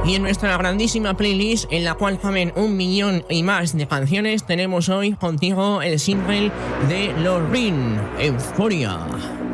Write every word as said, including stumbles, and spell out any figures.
Y en nuestra grandísima playlist, en la cual caben un millón y más de canciones, tenemos hoy contigo el single de Loreen, Euphoria.